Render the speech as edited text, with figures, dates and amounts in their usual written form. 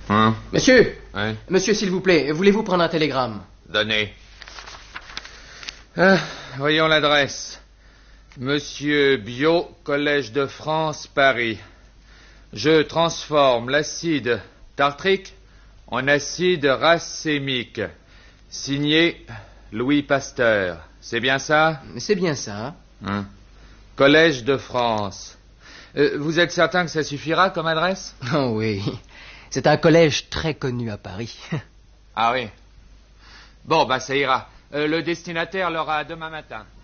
Monsieur. Oui. Monsieur, s'il vous plaît, voulez-vous prendre un télégramme? Donnez. Voyons l'adresse. Monsieur Biot, Collège de France, Paris. Je transforme l'acide tartrique en acide racémique. Signé Louis Pasteur. C'est bien ça? C'est bien ça. Collège de France. Vous êtes certain que ça suffira comme adresse? Oh oui. C'est un collège très connu à Paris. Ah oui. Bon, ça ira. Le destinataire l'aura demain matin.